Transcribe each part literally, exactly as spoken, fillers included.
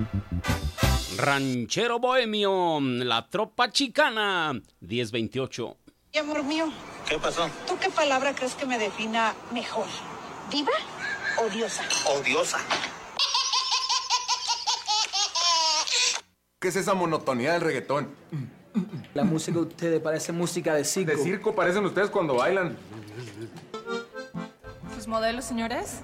Ranchero Bohemio, La Tropa Chicana, diez veintiocho. Y amor mío, ¿qué pasó? ¿Tú qué palabra crees que me defina mejor? ¿Diva o diosa? Odiosa. ¿Qué es esa monotonía del reggaetón? La música de ustedes parece música de circo. De circo parecen ustedes cuando bailan. ¿Sus modelos, señores?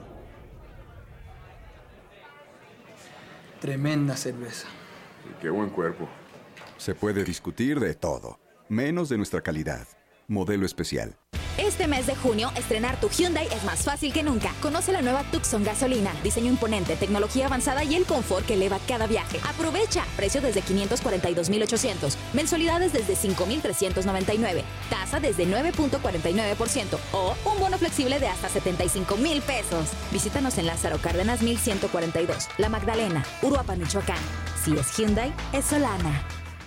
Tremenda cerveza. Y qué buen cuerpo. Se puede discutir de todo, menos de nuestra calidad. Modelo especial. Este mes de junio, estrenar tu Hyundai es más fácil que nunca. Conoce la nueva Tucson gasolina, diseño imponente, tecnología avanzada y el confort que eleva cada viaje. Aprovecha, precio desde quinientos cuarenta y dos mil ochocientos, mensualidades desde cinco mil trescientos noventa y nueve, tasa desde nueve punto cuarenta y nueve por ciento o un bono flexible de hasta setenta y cinco mil pesos. Visítanos en Lázaro Cárdenas mil ciento cuarenta y dos, La Magdalena, Uruapan, Michoacán. Si es Hyundai, es Solana.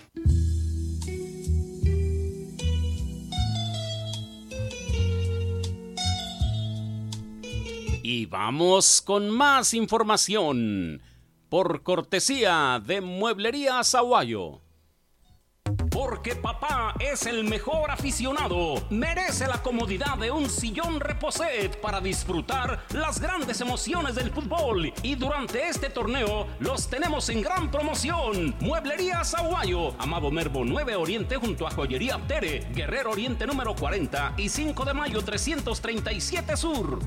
Y vamos con más información, por cortesía de Mueblería Sahuayo. Porque papá es el mejor aficionado, merece la comodidad de un sillón Reposet para disfrutar las grandes emociones del fútbol. Y durante este torneo los tenemos en gran promoción. Mueblería Sahuayo, Amado Nervo nueve Oriente junto a Joyería Tere, Guerrero Oriente número cuarenta y cinco de mayo trescientos treinta y siete Sur.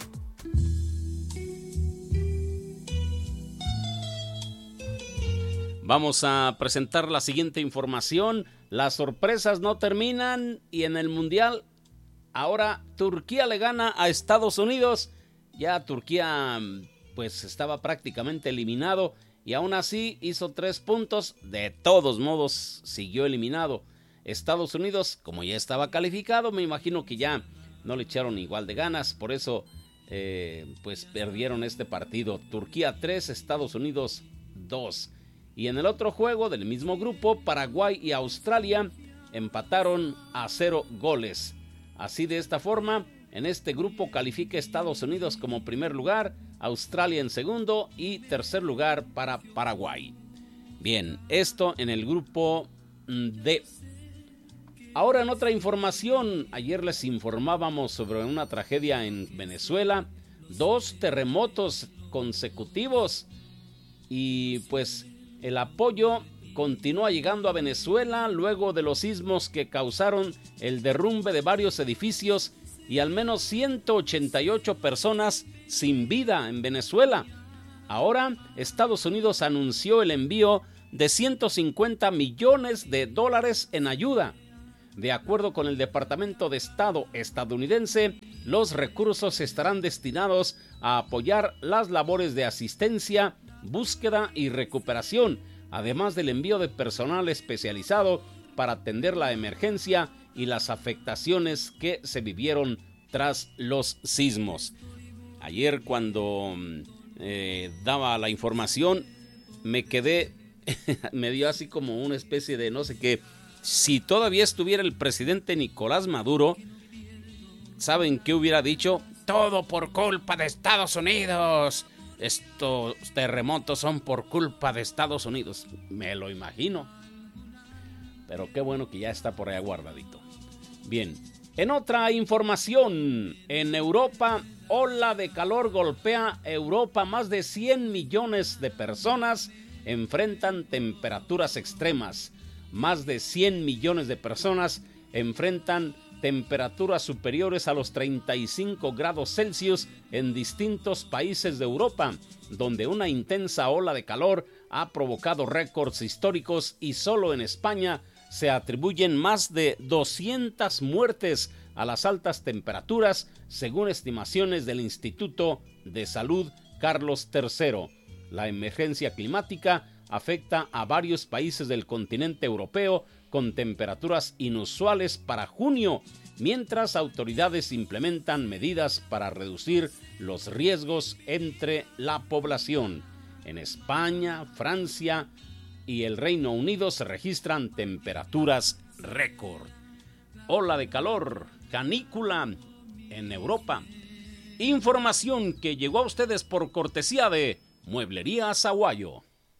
Vamos a presentar la siguiente información. Las sorpresas no terminan y en el Mundial ahora Turquía le gana a Estados Unidos. Ya Turquía pues estaba prácticamente eliminado y aún así hizo tres puntos. De todos modos siguió eliminado. Estados Unidos, como ya estaba calificado, me imagino que ya no le echaron igual de ganas. Por eso eh, pues perdieron este partido. Turquía tres, Estados Unidos dos. Y en el otro juego del mismo grupo, Paraguay y Australia empataron a cero goles. Así, de esta forma, en este grupo califica Estados Unidos como primer lugar, Australia en segundo y tercer lugar para Paraguay. Bien, esto en el grupo D. Ahora en otra información, ayer les informábamos sobre una tragedia en Venezuela, dos terremotos consecutivos y pues el apoyo continúa llegando a Venezuela luego de los sismos que causaron el derrumbe de varios edificios y al menos ciento ochenta y ocho personas sin vida en Venezuela. Ahora, Estados Unidos anunció el envío de ciento cincuenta millones de dólares en ayuda. De acuerdo con el Departamento de Estado estadounidense, los recursos estarán destinados a apoyar las labores de asistencia, búsqueda y recuperación, además del envío de personal especializado para atender la emergencia y las afectaciones que se vivieron tras los sismos. Ayer cuando eh, daba la información me quedé, me dio así como una especie de no sé qué. Si todavía estuviera el presidente Nicolás Maduro, ¿saben qué hubiera dicho? Todo por culpa de Estados Unidos. Estos terremotos son por culpa de Estados Unidos. Me lo imagino. Pero qué bueno que ya está por allá guardadito. Bien, en otra información, en Europa, ola de calor golpea Europa. Más de cien millones de personas enfrentan temperaturas extremas. Más de cien millones de personas enfrentan temperaturas superiores a los treinta y cinco grados Celsius en distintos países de Europa, donde una intensa ola de calor ha provocado récords históricos y solo en España se atribuyen más de doscientas muertes a las altas temperaturas, según estimaciones del Instituto de Salud Carlos tercero. La emergencia climática afecta a varios países del continente europeo con temperaturas inusuales para junio, mientras autoridades implementan medidas para reducir los riesgos entre la población. En España, Francia y el Reino Unido se registran temperaturas récord. Ola de calor, canícula en Europa. Información que llegó a ustedes por cortesía de Mueblería Sahuayo.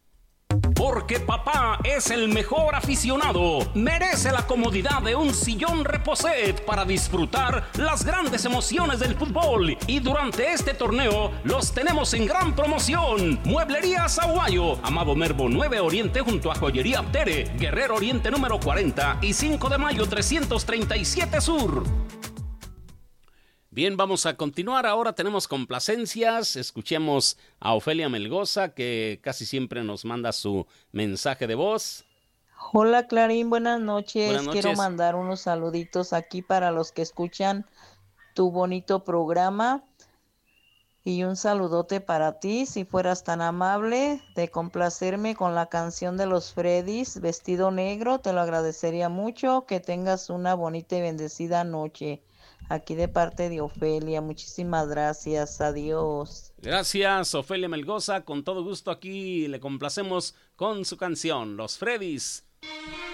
Porque papá es el mejor aficionado. Merece la comodidad de un sillón Reposet para disfrutar las grandes emociones del fútbol. Y durante este torneo los tenemos en gran promoción. Mueblería Saguayo, Amado Nervo nueve Oriente junto a Joyería Aptere, Guerrero Oriente número cuarenta y cinco de mayo trescientos treinta y siete Sur. Bien, vamos a continuar. Ahora tenemos complacencias. Escuchemos a Ofelia Melgoza, que casi siempre nos manda su mensaje de voz. Hola Clarín, buenas noches. Buenas noches. Quiero mandar unos saluditos aquí para los que escuchan tu bonito programa. Y un saludote para ti, si fueras tan amable de complacerme con la canción de los Freddys, Vestido Negro, te lo agradecería mucho. Que tengas una bonita y bendecida noche. Aquí de parte de Ofelia, muchísimas gracias, adiós. Gracias, Ofelia Melgoza, con todo gusto aquí le complacemos con su canción, Los Freddys.